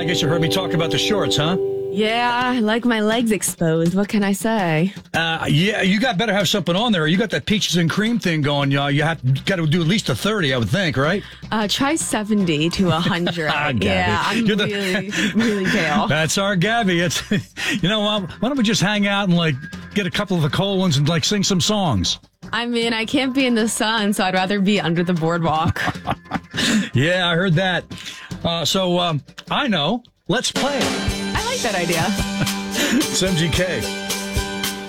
guess you heard me talk about the shorts, huh? Yeah, I like my legs exposed. What can I say? Yeah, you better have something on there. You got that peaches and cream thing going. You got to do at least a 30, I would think, right? Try 70 to 100. Yeah, I'm really pale. That's our Gabby. It's, why don't we just hang out and get a couple of the cold ones and sing some songs? I mean, I can't be in the sun, so I'd rather be under the boardwalk. Yeah, I heard that. So I know. Let's play. I like that idea. It's MGK.